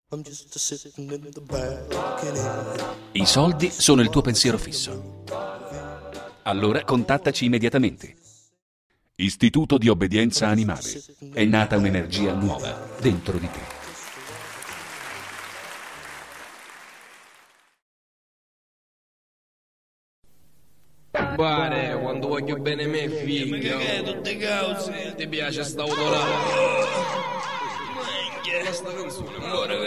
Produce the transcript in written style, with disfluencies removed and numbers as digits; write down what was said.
I soldi sono il tuo pensiero fisso. Allora contattaci immediatamente. Istituto di obbedienza animale. È nata un'energia nuova dentro di te. Pare, quando voglio bene me, figlio. Che tutte cause? Ti piace sta odorata? Sta canzone, amore.